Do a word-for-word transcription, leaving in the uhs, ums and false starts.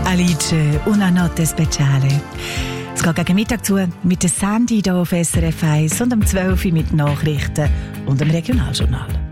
Alice, una notte speciale. Es geht gegen Mittag zu mit der Sandy hier auf S R F eins und um zwölf Uhr mit Nachrichten und dem Regionaljournal.